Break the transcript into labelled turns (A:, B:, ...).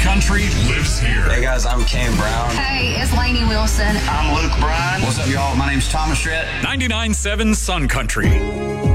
A: Country lives here.
B: Hey guys, I'm Kane Brown.
C: Hey, it's Lainey Wilson.
D: I'm Luke Bryan.
E: What's up, y'all? My name's Thomas Rhett.
A: 99.7 Sun Country.